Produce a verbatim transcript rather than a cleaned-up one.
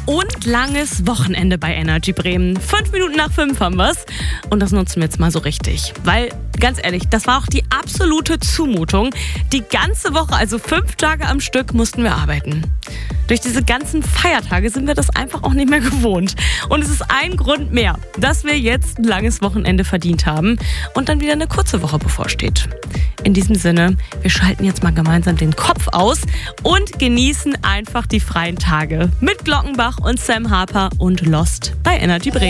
und langes Wochenende bei Energy Bremen. Fünf Minuten nach fünf haben wir's. Und das nutzen wir jetzt mal so richtig. Weil, ganz ehrlich, das war auch die absolute Zumutung. Die ganze Woche, also fünf Tage am Stück, mussten wir arbeiten. Durch diese ganzen Feiertage sind wir das einfach auch nicht mehr gewohnt. Und es ist ein Grund mehr, dass wir jetzt ein langes Wochenende verdient haben und dann wieder eine kurze Woche bevorsteht. In diesem Sinne, wir schalten jetzt mal gemeinsam den Kopf aus und genießen einfach die freien Tage mit Glockenbach und Sam Harper und Lost bei Energy Bremen.